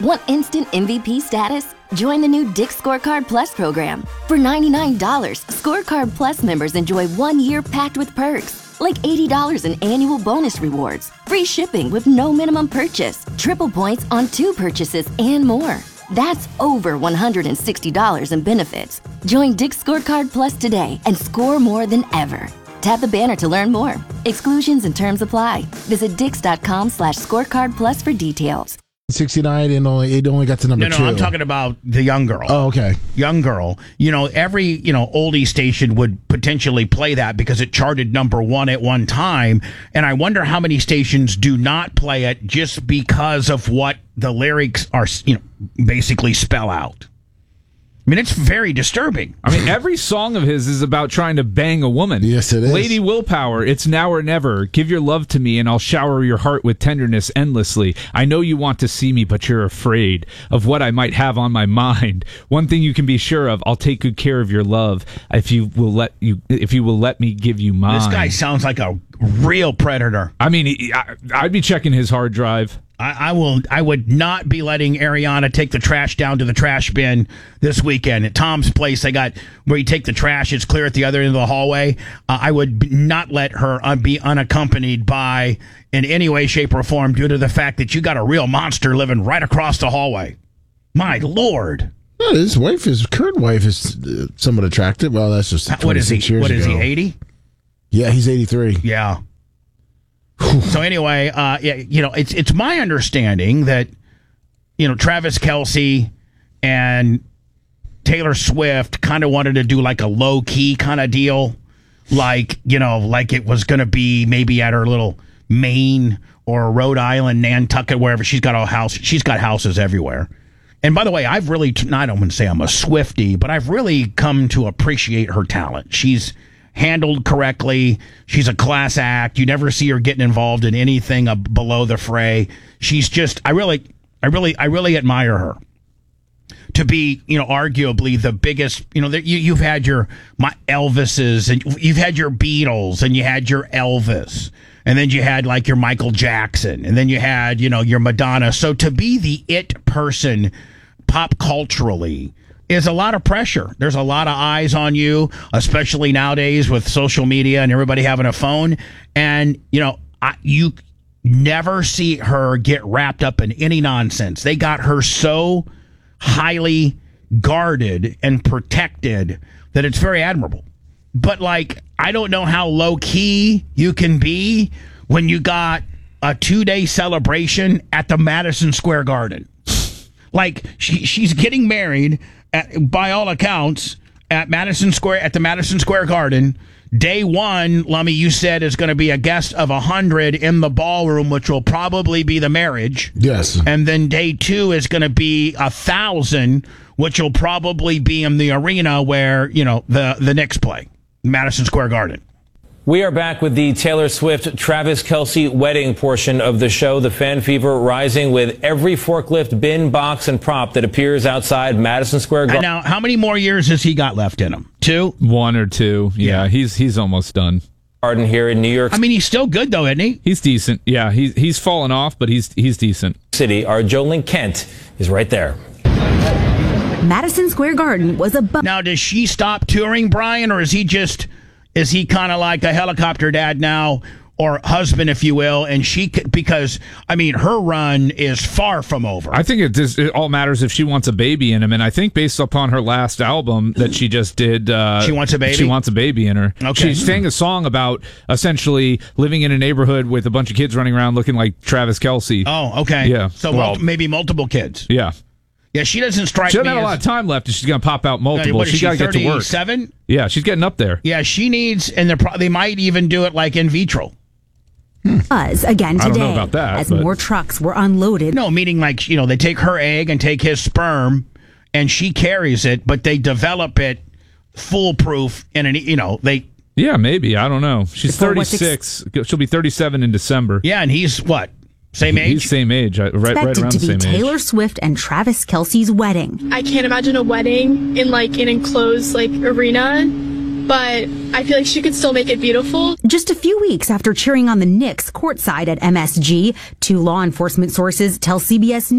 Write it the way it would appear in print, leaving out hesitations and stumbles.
Want instant MVP status? Join the new Dick's Scorecard Plus program. For $99, Scorecard Plus members enjoy 1 year packed with perks, like $80 in annual bonus rewards, free shipping with no minimum purchase, triple points on 2 purchases, and more. That's over $160 in benefits. Join Dick's Scorecard Plus today and score more than ever. Tap the banner to learn more. Exclusions and terms apply. Visit dix.com/scorecard plus for details. 69 and it only got to number 2. No, I'm talking about the young girl. Oh, okay. Young girl. Every, oldie station would potentially play that because it charted number 1 at one time. And I wonder how many stations do not play it just because of what the lyrics are, basically spell out. I mean, it's very disturbing. I mean, every song of his is about trying to bang a woman. Yes, it is. Lady Willpower, it's now or never. Give your love to me and I'll shower your heart with tenderness endlessly. I know you want to see me, but you're afraid of what I might have on my mind. One thing you can be sure of, I'll take good care of your love if you will let me give you mine. This guy sounds like a real predator. I mean, I'd be checking his hard drive. I would not be letting Ariana take the trash down to the trash bin this weekend. At Tom's place, they got where you take the trash, it's clear at the other end of the hallway. I would not let her be unaccompanied by, in any way, shape, or form, due to the fact that you got a real monster living right across the hallway. My Lord. Well, his current wife is somewhat attractive. Well, that's just 26 years ago. What is he, 80? Yeah, he's 83. Yeah. So anyway, it's my understanding that, Travis Kelce and Taylor Swift kind of wanted to do like a low key kind of deal, like it was going to be maybe at her little Maine or Rhode Island, Nantucket, wherever. She's got a house. She's got houses everywhere. And by the way, I've really, I don't want to say I'm a Swiftie, but I've really come to appreciate her talent. She's handled correctly. She's a class act. You never see her getting involved in anything below the fray. She's just, I really admire her. To be, arguably the biggest, you've had your Elvises, and you've had your Beatles, and you had your Elvis, and then you had like your Michael Jackson, and then you had, your Madonna. So to be the it person pop culturally is a lot of pressure. There's a lot of eyes on you, especially nowadays with social media and everybody having a phone. And, you never see her get wrapped up in any nonsense. They got her so highly guarded and protected that it's very admirable. But, I don't know how low-key you can be when you got a 2-day celebration at the Madison Square Garden. She's getting married, by all accounts, at the Madison Square Garden. Day 1, Lummy, you said, is going to be a guest of 100 in the ballroom, which will probably be the marriage. Yes. And then day 2 is going to be 1,000, which will probably be in the arena where, the Knicks play, Madison Square Garden. We are back with the Taylor Swift-Travis Kelce wedding portion of the show. The fan fever rising with every forklift, bin, box, and prop that appears outside Madison Square Garden. Now, how many more years has he got left in him? 2? 1 or 2. Yeah, he's almost done. Garden here in New York. I mean, he's still good, though, isn't he? He's decent. Yeah, he's fallen off, but he's decent. City, our Jolene Kent is right there. Madison Square Garden was a... Now, does she stop touring, Brian, or is he kind of like a helicopter dad now, or husband, if you will, and because her run is far from over. I think it all matters if she wants a baby in him, and I think based upon her last album that she just did, she wants a baby. She wants a baby in her. Okay. She sang a song about essentially living in a neighborhood with a bunch of kids running around looking like Travis Kelce. Oh, okay. Yeah. So maybe multiple kids. Yeah. Yeah, she doesn't strike me. She doesn't have a lot of time left if she's going to pop out multiple. What is she got to get to work. 37? Yeah, she's getting up there. Yeah, she needs, and they might even do it like in vitro. Buzz again today. I don't know about that. As more trucks were unloaded. No, meaning they take her egg and take his sperm, and she carries it, but they develop it foolproof, and they. Yeah, maybe. I don't know. She's 36. She'll be 37 in December. Yeah, and he's what? Same age? He's same age, right around the same age. Expected to be Taylor Swift and Travis Kelce's wedding. I can't imagine a wedding in an enclosed arena, but I feel like she could still make it beautiful. Just a few weeks after cheering on the Knicks courtside at MSG, 2 law enforcement sources tell CBS News